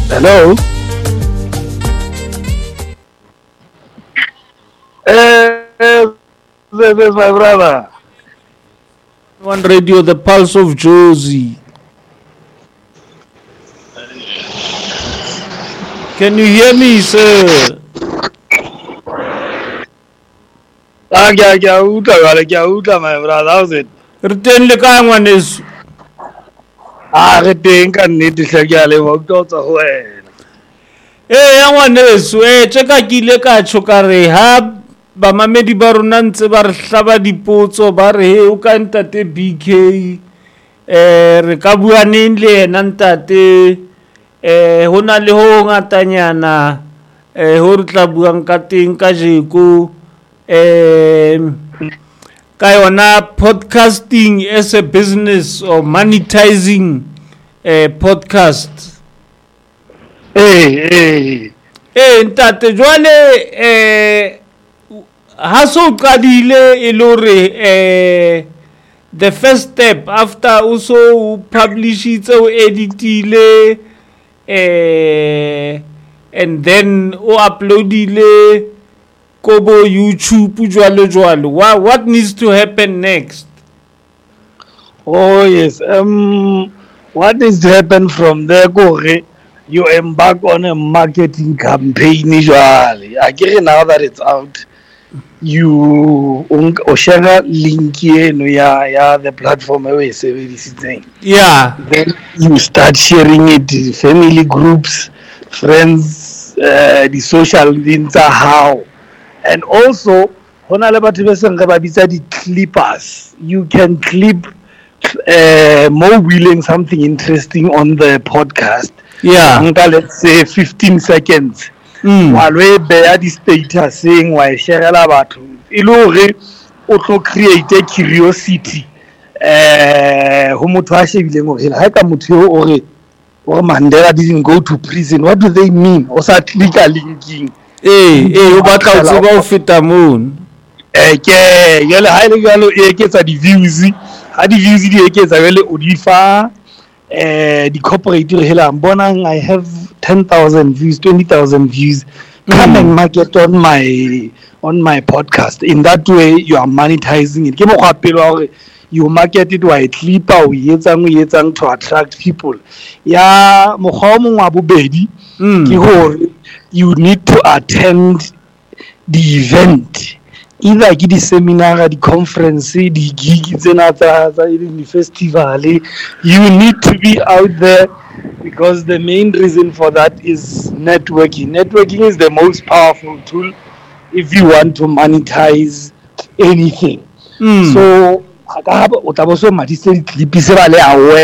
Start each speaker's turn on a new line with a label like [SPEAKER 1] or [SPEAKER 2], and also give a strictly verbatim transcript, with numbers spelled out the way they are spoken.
[SPEAKER 1] Hello. Hey, this is my brother.
[SPEAKER 2] One radio, the pulse of Josie. Can you hear me, sir?
[SPEAKER 1] Ah, kya kya uta wala kya uta my brother. How's it?
[SPEAKER 2] Return le ka ngwaneso.
[SPEAKER 1] Ah, re teng ka nnete hle ke a le wa uta tsa ho wena.
[SPEAKER 2] Eh, ya ngwaneso, eh, tseka ke ile ka tshoka re ha ba mamedi ba rona ntse ba re hlaba dipotso ba re he o ka ntate B K eh re ka bua neng le ena ntate eh hona le ho ngatanyana eh ho re tla buang ka teng ka jeko eh ka yona podcasting as a business or monetizing eh podcast.
[SPEAKER 1] Eh eh
[SPEAKER 2] Eh ntate jwale eh ha so qadile e lo re eh the first step after also publish it o editile eh and then o uploadile kobo YouTube jwalo jwalo. What what needs to happen next?
[SPEAKER 1] Oh yes. Um, what needs to happen from there? Go you embark on a marketing campaign usually. Again, now that it's out, you o share link eno ya ya the platform e we sebedisitseng.
[SPEAKER 2] Yeah.
[SPEAKER 1] Then you start sharing it to family groups, friends, uh, the social links are how. And also, hona le batho ba seng re ba bitsa di clippers. You can clip uh, more willing something interesting on the podcast.
[SPEAKER 2] Yeah.
[SPEAKER 1] Nka, let's say fifteen seconds.
[SPEAKER 2] Mm.
[SPEAKER 1] While we bear the status saying why share la batho. E le hore o tlo create a curiosity. Eh, ho motho a shebileng hore ha ka motho yo o re or Mandela didn't go to prison. What do they mean? O sa click a linking.
[SPEAKER 2] Eh eh o batla o tseba o feta moon.
[SPEAKER 1] Eh ke yele ha ile jalo e eketsa di views. Ha di views di eketsa jale o di fa eh di corporate re hela bonang I have ten thousand views, twenty thousand views. Come
[SPEAKER 2] Mm.
[SPEAKER 1] and market on my on my podcast. In that way you are monetizing it. Ke mo khapelo hore you market it wa clip o yetsang o yetsang to attract people. Ya mokgwa o mong wa bobedi
[SPEAKER 2] Mm.
[SPEAKER 1] ke hore you need to attend the event. Either ke di seminar, di conference, di gig tsena tsa tsa di festival. You need to be out there because the main reason for that is networking. Networking is the most powerful tool if you want to monetize anything.
[SPEAKER 2] Mm.
[SPEAKER 1] So, ha ka o tla bo so madise di clip se ba le aware